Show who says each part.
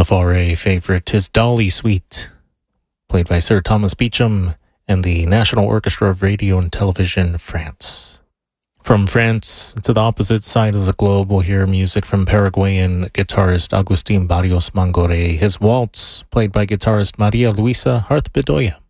Speaker 1: The Fauré favorite is Dolly Suite, played by Sir Thomas Beecham and the National Orchestra of Radio and Television, France. From France to the opposite side of the globe, we'll hear music from Paraguayan guitarist Agustín Barrios Mangoré, his waltz, played by guitarist Maria Luisa Harth Bedoya.